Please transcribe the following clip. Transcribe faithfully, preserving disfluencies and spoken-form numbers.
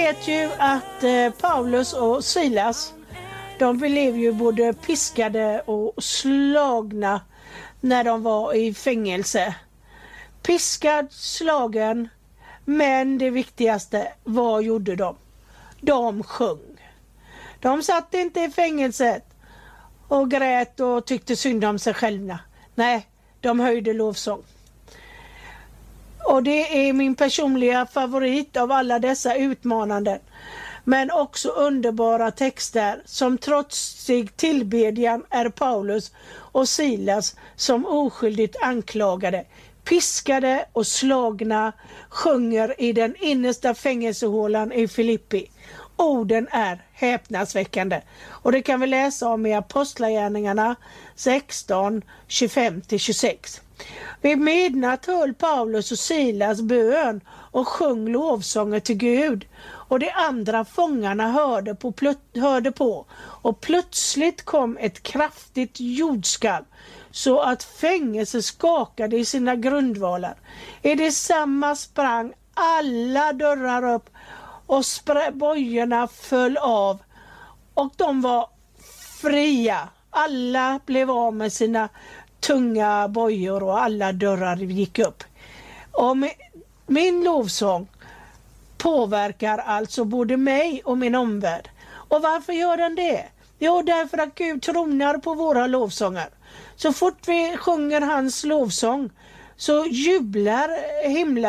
vet ju att eh, Paulus och Silas, de blev ju både piskade och slagna när de var i fängelse. Piskad, slagen, men det viktigaste, vad gjorde de? De sjöng. De satt inte i fängelset och grät och tyckte synd om sig själva. Nej, de höjde lovsång. Och det är min personliga favorit av alla dessa utmananden. Men också underbara texter som trots sig tillbedjan är Paulus och Silas som oskyldigt anklagade, piskade och slagna, sjunger i den innersta fängelsehålan i Filippi. Orden är häpnadsväckande och det kan vi läsa om i Apostlagärningarna sexton, tjugofem till tjugosex. Vid midnatt höll Paulus och Silas bön och sjöng lovsånger till Gud, och de andra fångarna hörde på, hörde på och plötsligt kom ett kraftigt jordskalv så att fängelset skakade i sina grundvalar. I detsamma sprang alla dörrar upp och bojorna föll av och de var fria. Alla blev av med sina tunga bojor och alla dörrar gick upp. Och min lovsång påverkar alltså både mig och min omvärld. Och varför gör den det? Jo, därför att Gud tronar på våra lovsånger. Så fort vi sjunger hans lovsång så jublar himlen.